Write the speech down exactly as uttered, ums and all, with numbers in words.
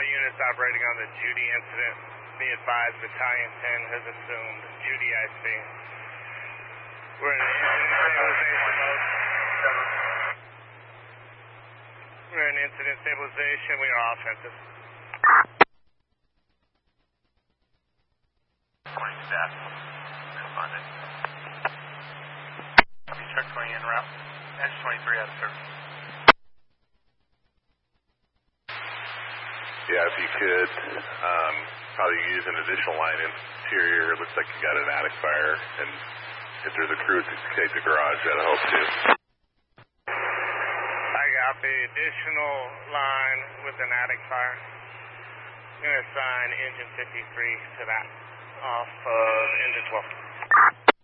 all units operating on the Judy incident, be advised Battalion ten has assumed Judy I C. We're in incident stabilization mode. We're in incident stabilization. We are offensive. Morning staff. Responded. Truck twenty en route. Edge twenty-three out of service. Yeah, if you could, um, probably use an additional line interior. It looks like you got an attic fire, and if there's a crew to take the garage, that'll help too. I got the additional line with an attic fire. I'm going to assign engine fifty-three to that off of engine twelve.